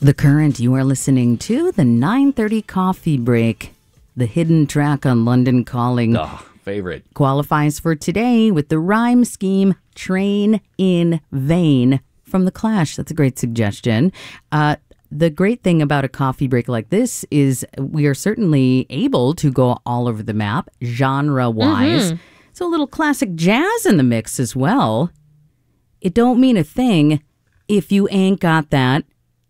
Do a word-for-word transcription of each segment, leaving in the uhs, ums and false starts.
The Current, you are listening to the nine thirty Coffee Break. The hidden track on London Calling. Oh, favorite. Qualifies for today with the rhyme scheme Train in Vain from The Clash. That's a great suggestion. Uh, the great thing about a coffee break like this is we are certainly able to go all over the map, genre-wise. Mm-hmm. So a little classic jazz in the mix as well. It don't mean a thing if you ain't got that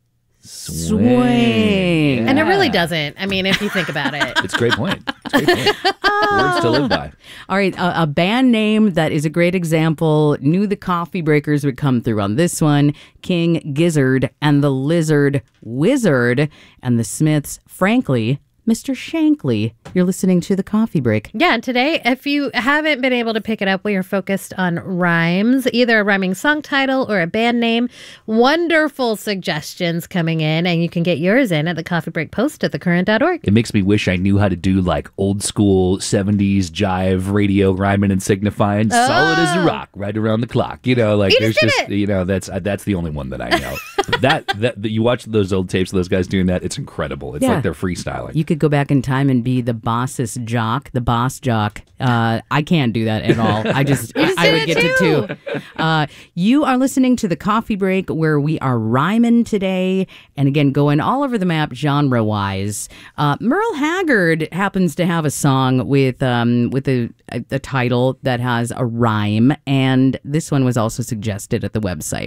swing. swing. Yeah. And it really doesn't. I mean, if you think about it. It's a great point. It's a great point. Words to live by. All right. A, a band name that is a great example. Knew the Coffee Breakers would come through on this one. King Gizzard and the Lizard Wizard and the Smiths, frankly, Mister Shankly. You're listening to The Coffee Break. Yeah, and today, if you haven't been able to pick it up, we are focused on rhymes, either a rhyming song title or a band name. Wonderful suggestions coming in, and you can get yours in at the Coffee Break Post at the current dot org. It makes me wish I knew how to do like old school seventies jive radio rhyming and signifying. Oh. Solid as a rock, right around the clock. You know, like you there's just, just you know, that's uh, that's the only one that I know. that, that that you watch those old tapes of those guys doing that, it's incredible. It's yeah. like they're freestyling. You could go back in time and be the boss's jock, the boss jock. Uh, I can't do that at all. I just, I, I would get to two. Uh, you are listening to The Coffee Break, where we are rhyming today. And again, going all over the map genre-wise. Uh, Merle Haggard happens to have a song with um, with a, a, a title that has a rhyme. And this one was also suggested at the website.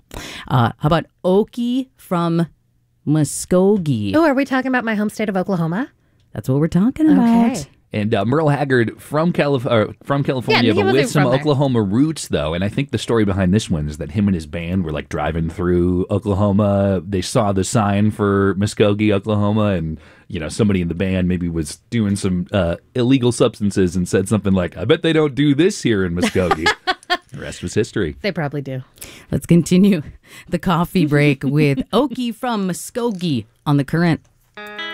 Uh, how about Okie from Muskogee? Oh, are we talking about my home state of Oklahoma? That's what we're talking about. Okay. And uh, Merle Haggard from, Calif- uh, from California, yeah, but with some from Oklahoma roots, though. And I think the story behind this one is that him and his band were like driving through Oklahoma. They saw the sign for Muskogee, Oklahoma, and you know somebody in the band maybe was doing some uh, illegal substances and said something like, "I bet they don't do this here in Muskogee." The rest was history. They probably do. Let's continue the coffee break with Okie from Muskogee on The Current.